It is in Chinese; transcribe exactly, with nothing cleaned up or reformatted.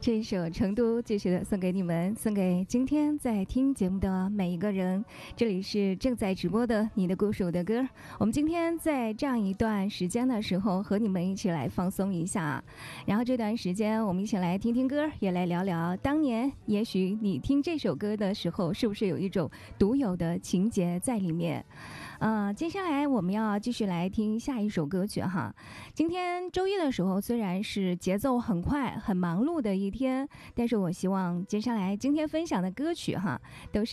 这一首《成都》继续的送给你们，送给今天在听节目的每一个人。这里是正在直播的你的故事我的歌，我们今天在这样一段时间的时候和你们一起来放松一下，然后这段时间我们一起来听听歌，也来聊聊当年也许你听这首歌的时候是不是有一种独有的情节在里面。呃，接下来我们要继续来听下一首歌曲哈。今天周一的时候虽然是节奏很快很忙碌的一天，但是我希望接下来今天分享的歌曲哈都是